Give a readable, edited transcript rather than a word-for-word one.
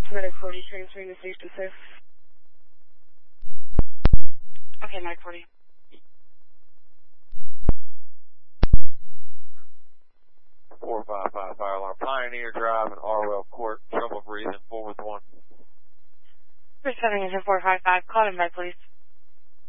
Medic 40, transferring to station 6. Okay, Medic 40. Four 555 fire alarm. Pioneer Drive and Arwell Court. Trouble breathing. 4 with 1. 37 engine 455. Call him back, please.